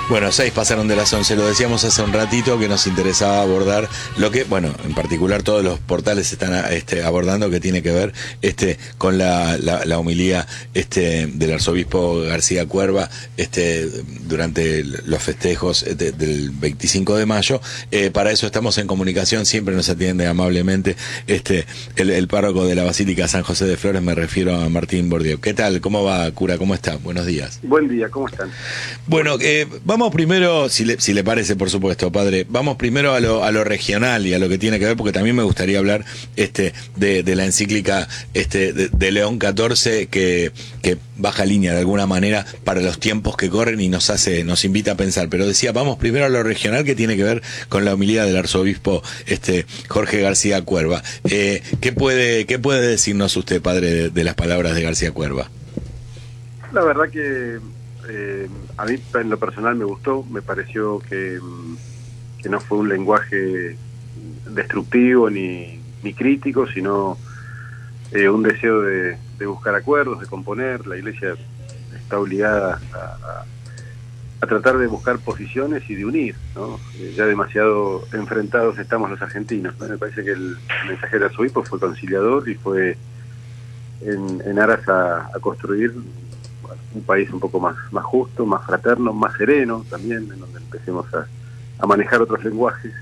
Bueno, 6 pasaron de las 11, lo decíamos hace un ratito que nos interesaba abordar lo que, bueno, en particular todos los portales están abordando, que tiene que ver con la homilía del arzobispo García Cuerva durante los festejos del 25 de mayo. Para eso estamos en comunicación, siempre nos atiende amablemente el párroco de la Basílica San José de Flores, me refiero a Martín Bourdieu. ¿Qué tal? ¿Cómo va, cura? ¿Cómo está? Buenos días. Buen día, ¿cómo están? Bueno, vamos primero, si le parece, por supuesto, padre, vamos primero a lo regional y a lo que tiene que ver, porque también me gustaría hablar de la encíclica de León XIV que baja línea de alguna manera para los tiempos que corren y nos invita a pensar. Pero decía, vamos primero a lo regional, que tiene que ver con la homilía del arzobispo Jorge García Cuerva. ¿Qué puede decirnos usted, padre, de las palabras de García Cuerva? La verdad que a mí en lo personal me gustó, me pareció que no fue un lenguaje destructivo ni crítico, sino un deseo de buscar acuerdos, de componer. La Iglesia está obligada a tratar de buscar posiciones y de unir, ¿no? Ya demasiado enfrentados estamos los argentinos, ¿no? Me parece que el mensaje del arzobispo fue conciliador y fue en aras a construir un país un poco más justo, más fraterno, más sereno también, en donde empecemos a manejar otros lenguajes,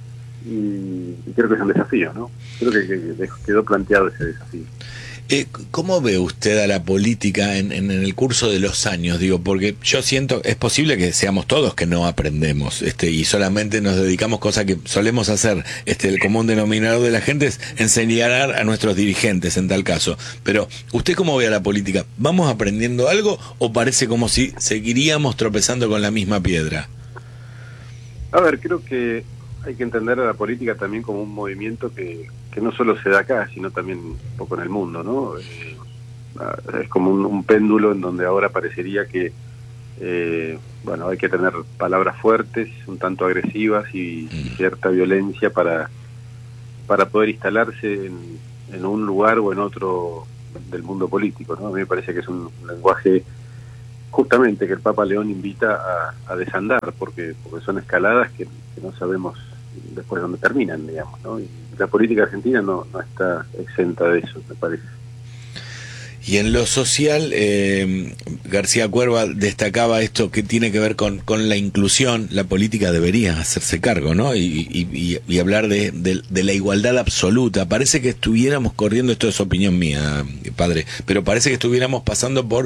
y creo que es un desafío, ¿no? Creo que quedó planteado ese desafío. ¿Cómo ve usted a la política en el curso de los años? Digo, porque yo siento, es posible que seamos todos que no aprendemos, y solamente nos dedicamos, cosas que solemos hacer, el común denominador de la gente es enseñar a nuestros dirigentes en tal caso. Pero, ¿usted cómo ve a la política? ¿Vamos aprendiendo algo o parece como si seguiríamos tropezando con la misma piedra? A ver, creo que hay que entender a la política también como un movimiento que no solo se da acá, sino también un poco en el mundo, ¿no? Es como un péndulo en donde ahora parecería que hay que tener palabras fuertes, un tanto agresivas y cierta violencia para poder instalarse en un lugar o en otro del mundo político, ¿no? A mí me parece que es un lenguaje justamente que el Papa León invita a desandar, porque son escaladas que no sabemos después dónde terminan, digamos, ¿no? Y la política argentina no está exenta de eso, me parece. Y en lo social, García Cuerva destacaba esto que tiene que ver con la inclusión. La política debería hacerse cargo, ¿no? Y hablar de la igualdad absoluta. Parece que estuviéramos corriendo, esto es opinión mía, padre, pero parece que estuviéramos pasando por